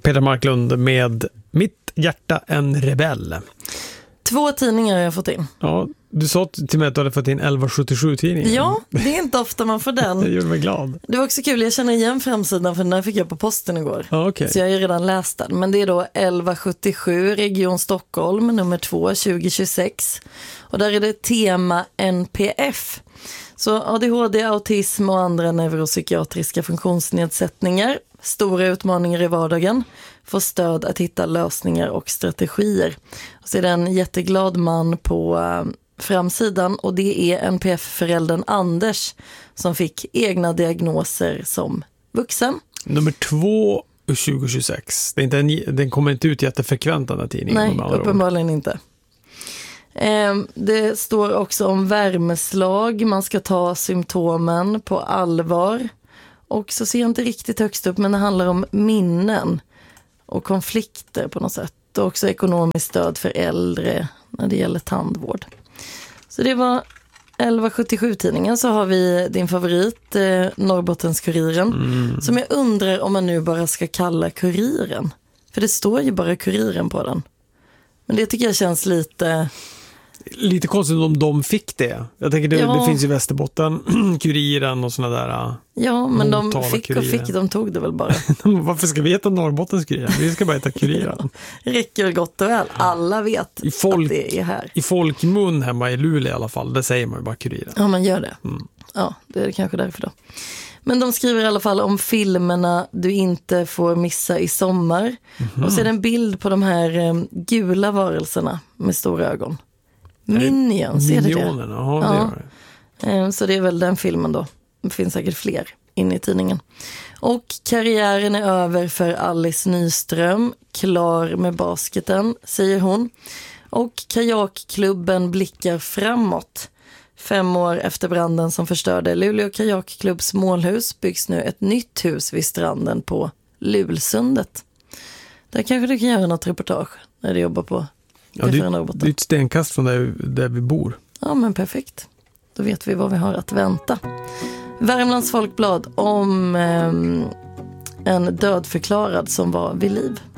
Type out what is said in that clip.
Petra Marklund med Mitt hjärta en rebell. 2 tidningar har jag fått in. Ja, du sa till mig att du hade fått in 1177-tidningen. Ja, det är inte ofta man får den. Det gjorde mig glad. Det var också kul, jag känner igen framsidan för den här fick jag på posten igår. Ja, okay. Så jag har ju redan läst den. Men det är då 1177, Region Stockholm, nummer 2, 2026. Och där är det tema NPF. Så ADHD, autism och andra neuropsykiatriska funktionsnedsättningar. Stora utmaningar i vardagen. Får stöd att hitta lösningar och strategier. Och så är det en jätteglad man på framsidan. Och det är NPF-föräldern Anders som fick egna diagnoser som vuxen. Nummer 2, 2026. Det är inte den kommer inte ut jättefrekvent den här tidningen. Nej, uppenbarligen inte. Det står också om värmeslag. Man ska ta symptomen på allvar. Och så ser jag inte riktigt högst upp, men det handlar om minnen och konflikter på något sätt. Och också ekonomiskt stöd för äldre när det gäller tandvård. Så det var 1177-tidningen. Så har vi din favorit, Norrbottens-Kuriren. Som jag undrar om man nu bara ska kalla Kuriren. För det står ju bara Kuriren på den. Men det tycker jag känns lite konstigt om de fick det. Jag tänker det finns i Västerbotten Kuriren och såna där. Ja, men de fick, de tog det väl bara. Varför ska vi heta Norrbottens-Kuriren? Vi ska bara heta Kuriren. Räcker gott och väl. Alla vet att det är här. I folkmun hemma i Luleå i alla fall, där säger man ju bara Kuriren. Ja, man gör det. Ja, det är kanske därför då. Men de skriver i alla fall om filmerna du inte får missa i sommar. Och så är det en bild på de här gula varelserna med stora ögon. Minions, är det det? Ja, det gör det. Så det är väl den filmen då. Det finns säkert fler inne i tidningen. Och karriären är över för Alice Nyström. Klar med basketen, säger hon. Och kajakklubben blickar framåt. 5 år efter branden som förstörde Luleå kajakklubbs målhus byggs nu ett nytt hus vid stranden på Lulsundet. Där kanske du kan göra något reportage när du jobbar på. Ja, det är ett stenkast från där vi bor. Ja, men perfekt. Då vet vi vad vi har att vänta. Värmlands Folkblad om en dödförklarad som var vid liv.